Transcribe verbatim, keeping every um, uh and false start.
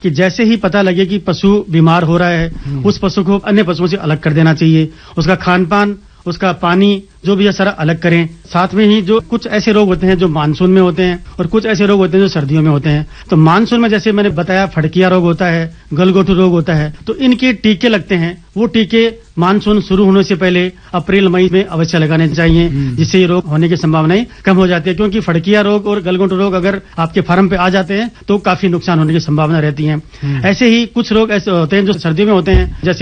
कि जैसे ही पता लगे कि पशु बीमार हो रहा है, उस पशु को अन्य पशुओं से अलग कर देना चाहिए। उसका खान पान, उसका पानी जो भी है सारा अलग करें। साथ में ही जो कुछ ऐसे रोग होते हैं जो मानसून में होते हैं और कुछ ऐसे रोग होते हैं जो सर्दियों में होते हैं। तो मानसून में जैसे मैंने बताया फड़किया रोग होता है, गलघोटू रोग होता है, तो इनके टीके लगते हैं। वो टीके मानसून शुरू होने से पहले अप्रैल मई में अवश्य लगाने चाहिए, जिससे ये रोग होने की संभावनाएं कम हो जाती है। क्योंकि फड़किया रोग और गलघोटू रोग अगर आपके फार्म पे आ जाते हैं तो काफी नुकसान होने की संभावना रहती है। ऐसे ही कुछ रोग ऐसे होते हैं जो सर्दियों में होते हैं, जैसे